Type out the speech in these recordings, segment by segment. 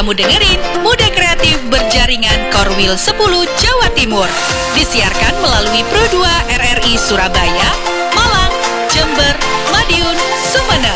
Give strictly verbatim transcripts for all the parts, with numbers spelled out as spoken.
Kamu dengerin Muda Kreatif Berjaringan Korwil sepuluh Jawa Timur. Disiarkan melalui Pro dua R R I Surabaya, Malang, Jember, Madiun, Sumeneb.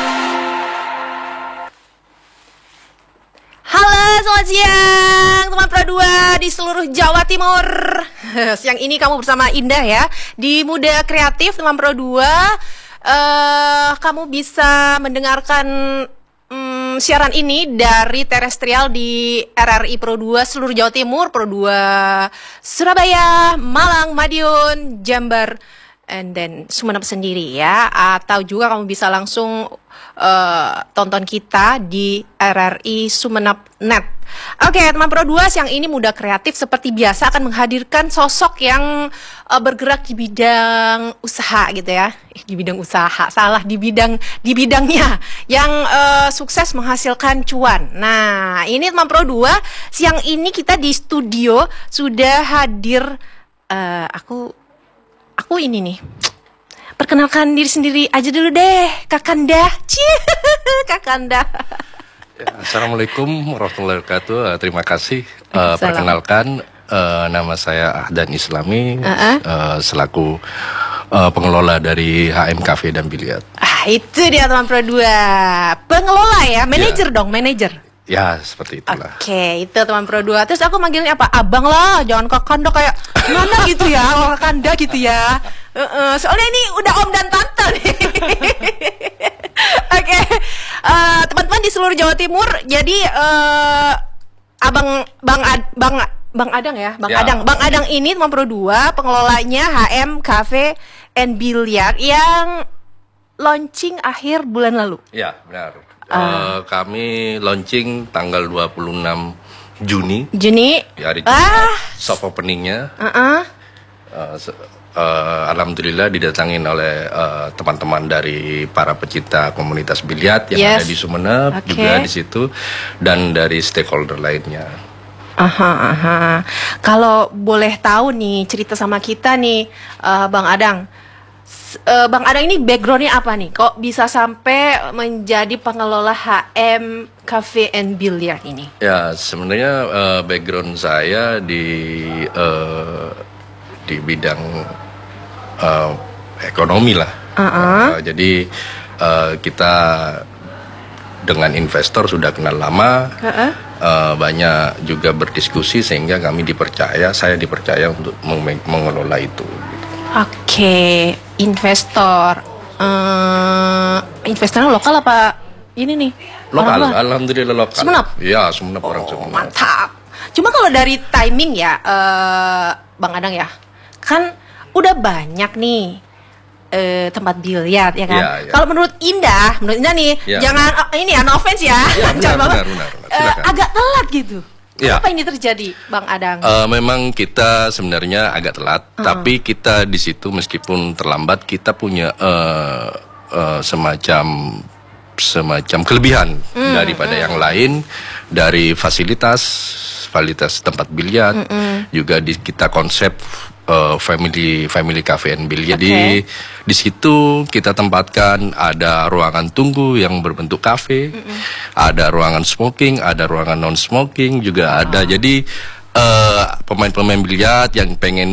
Halo, selamat siang teman Pro dua di seluruh Jawa Timur. Siang ini kamu bersama Indah ya di Muda Kreatif teman Pro dua. Uh, kamu bisa mendengarkan um, siaran ini dari terestrial di R R I Pro dua seluruh Jawa Timur, Pro dua Surabaya, Malang, Madiun, Jember, and then Sumeneb sendiri ya. Atau juga kamu bisa langsung uh, tonton kita di R R I Sumeneb titik net. Oke, teman Pro dua, siang ini Muda Kreatif seperti biasa akan menghadirkan sosok yang uh, bergerak di bidang usaha gitu ya. Eh, di bidang usaha, salah, di bidang di bidangnya yang uh, sukses menghasilkan cuan. Nah, ini teman Pro dua, siang ini kita di studio sudah hadir uh, aku aku ini nih. Perkenalkan diri sendiri aja dulu deh, Kakanda. Cie, Kakanda. Ya, Assalamualaikum warahmatullahi wabarakatuh. Terima kasih. Uh, perkenalkan, uh, nama saya Ahdan Islami, uh-uh. uh, selaku uh, pengelola dari H M Cafe dan Biliar. Ah, itu dia teman Pro dua. Pengelola ya, manajer ya. Dong, manajer. Ya, seperti itulah. Oke, okay, itu teman Pro dua. Terus aku manggilnya apa? Abang lah, jangan Kakanda kayak gimana gitu ya, kalau Kakanda gitu ya. Uh-uh, soalnya ini udah om dan tante nih. Oke, okay. uh, teman-teman di seluruh Jawa Timur. Jadi uh, abang Bang Ad, Bang Bang Adang ya, Bang ya. Adang, Bang Adang ini teman Pro dua, pengelolanya H M Cafe and Biliar yang launching akhir bulan lalu. Ya, benar. Uh. Uh, kami launching tanggal dua puluh enam Juni. Juni. Ya, hari Jumat. Ah. Soft openingnya. Uh-uh. Uh, Uh, Alhamdulillah didatangin oleh uh, teman-teman dari para pecinta komunitas biliar yang yes. ada di Sumeneb, okay. juga di situ, dan dari stakeholder lainnya. Aha, aha. Kalau boleh tahu nih cerita sama kita nih, uh, Bang Adang, uh, Bang Adang ini backgroundnya apa nih? Kok bisa sampai menjadi pengelola H M Cafe and Biliar ini? Ya, sebenarnya uh, background saya di uh, di bidang uh, ekonomi lah. Uh-uh. Uh, jadi uh, kita dengan investor sudah kenal lama, uh-uh. uh, banyak juga berdiskusi sehingga kami dipercaya, saya dipercaya untuk meng- mengelola itu. Oke, okay. Investor, uh, investornya lokal apa ini nih? Lokal, alhamdulillah lokal. Sumeneb? Ya, Sumeneb, oh, orang Sumeneb. Mantap. Cuma kalau dari timing ya, uh, Bang Adang ya, kan udah banyak nih uh, tempat biliar ya kan. Ya, ya. Kalau menurut Indah, menurut Indah nih, ya, jangan uh, ini ya, no offense ya, ya benar, benar, benar, benar. Uh, agak telat gitu. Ya. Apa ini terjadi, Bang Adang? Uh, memang kita sebenarnya agak telat, uh-uh. tapi kita di situ meskipun terlambat, kita punya uh, uh, semacam semacam kelebihan mm, daripada mm. yang lain, dari fasilitas fasilitas tempat biliar, mm-mm. juga di kita konsep uh, family family cafe and biliar. Okay. Jadi di situ kita tempatkan ada ruangan tunggu yang berbentuk kafe, mm-mm. ada ruangan smoking, ada ruangan non smoking juga oh. ada. Jadi uh, pemain-pemain biliar yang pengen